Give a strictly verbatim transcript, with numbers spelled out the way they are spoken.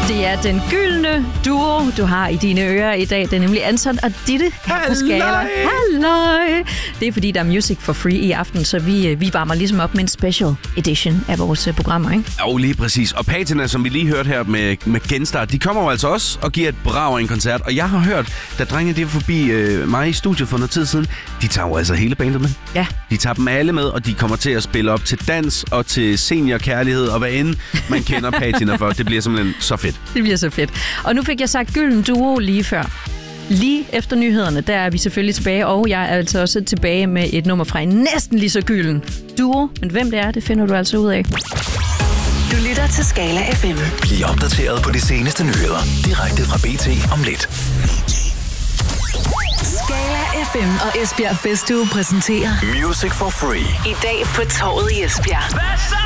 Det er den gyldne duo, du har i dine ører i dag. Det er nemlig Anton og Ditte her på Skala. Halløj! Det er fordi, der er music for free i aften, så vi, vi varmer ligesom op med en special edition af vores programmer, ikke? Jo, lige præcis. Og Patina, som vi lige hørte her med, med Genstart, de kommer jo altså også og giver et brag af en koncert. Og jeg har hørt, da drengene de var forbi øh, mig i studiet for noget tid siden, de tager jo altså hele bandet med. Ja. De tager dem alle med, og de kommer til at spille op til dans og til seniorkærlighed, og hvad end man kender Patina for. Det bliver simpelthen så fedt. Det bliver så fedt. Og nu fik jeg sagt gylden duo lige før. Lige efter nyhederne, der er vi selvfølgelig tilbage, og jeg er altså også tilbage med et nummer fra en næsten lige så gylden duo. Men hvem det er, det finder du altså ud af. Du lytter til Skala F M. Bliv opdateret på de seneste nyheder direkte fra B T om lidt. Skala F M og Esbjerg Festuge præsenterer Music for free. i dag på Torvet i Esbjerg.